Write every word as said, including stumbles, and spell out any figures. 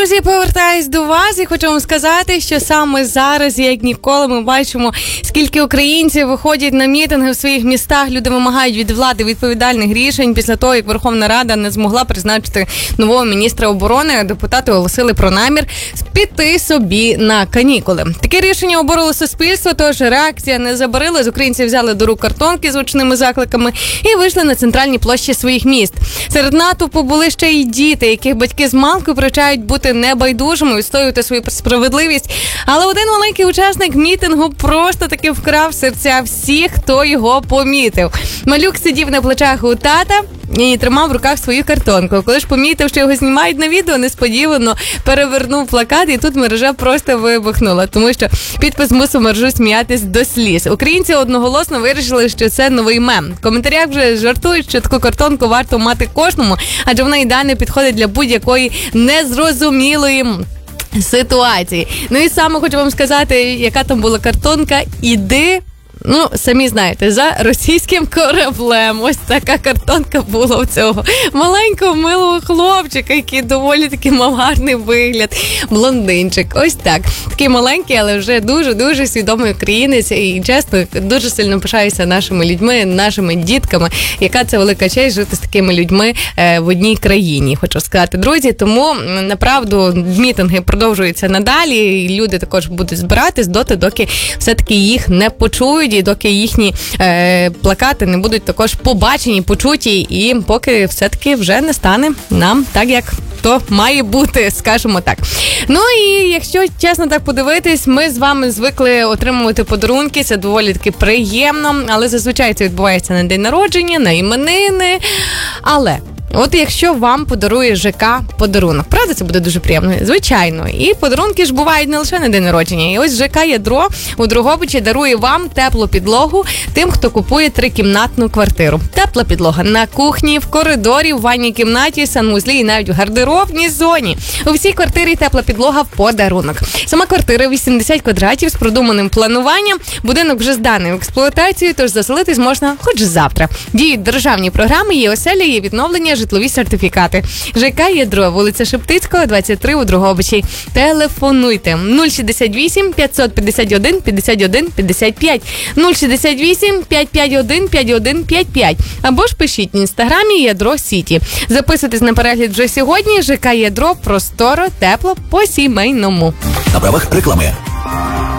Друзі, повертаюсь до вас і хочу вам сказати, що саме зараз, як ніколи, ми бачимо, скільки українців виходять на мітинги в своїх містах. Люди вимагають від влади відповідальних рішень після того, як Верховна Рада не змогла призначити нового міністра оборони. Депутати оголосили про намір піти собі на канікули. Таке рішення обурило суспільство, тож реакція не забарилась. Українці взяли до рук картонки з гучними закликами і вийшли на центральні площі своїх міст. Серед натовпу були ще й діти, яких батьки з малку привчають бути небайдужими, відстоювати свою справедливість. Але один маленький учасник мітингу просто таки вкрав серця всіх, хто його помітив. Малюк сидів на плечах у тата і тримав в руках свою картонку. Коли ж помітив, що його знімають на відео, несподівано перевернув плакат, і тут мережа просто вибухнула, тому що підпис змусив мережу сміятись до сліз. Українці одноголосно вирішили, що це новий мем. В коментарях вже жартують, що таку картонку варто мати кожному, адже вона ідеально підходить для будь-якої незрозумілої ситуації. Ну і саме хочу вам сказати, яка там була картонка. Іди, ну, самі знаєте, за російським кораблем. Ось така картонка була у цього маленького милого хлопчика, який доволі таки мав гарний вигляд. Блондинчик. Ось так. Такий маленький, але вже дуже-дуже свідомий українець. І чесно, дуже сильно пишаюся нашими людьми, нашими дітками. Яка це велика честь жити з такими людьми в одній країні, хочу сказати, друзі. Тому, направду, мітинги продовжуються надалі. І люди також будуть збиратись доти, доки все-таки їх не почують. І доки їхні е, плакати не будуть також побачені, почуті, і поки все-таки вже не стане нам так, як то має бути, скажімо так. Ну і якщо чесно так подивитись, ми з вами звикли отримувати подарунки, це доволі таки приємно, але зазвичай це відбувається на день народження, на іменини, але... От якщо вам подарує ЖК подарунок, правда, це буде дуже приємно? Звичайно. І подарунки ж бувають не лише на день народження. І ось ЖК «Ядро» у Дрогобичі дарує вам теплу підлогу тим, хто купує трикімнатну квартиру. Тепла підлога на кухні, в коридорі, в ванній кімнаті, санвузлі і навіть в гардеробній зоні. У всій квартирі тепла підлога в подарунок. Сама квартира вісімдесят квадратів з продуманим плануванням. Будинок вже зданий в експлуатацію, тож заселитись можна хоч завтра. Діють державні програми, є оселя, є відновлення, житлові сертифікати. ЖК «Ядро», вулиця Шептицького, двадцять три у Дрогобичі. Телефонуйте нуль шістдесят вісім п'ятсот п'ятдесят один п'ятдесят один п'ятдесят п'ять, нуль шістдесят вісім п'ятсот п'ятдесят один п'ятдесят один п'ятдесят п'ять, або ж пишіть в інстаграмі «Ядро Сіті». Записуйтесь на перегляд вже сьогодні. ЖК «Ядро» – просторо, тепло, по-сімейному. На правах реклами.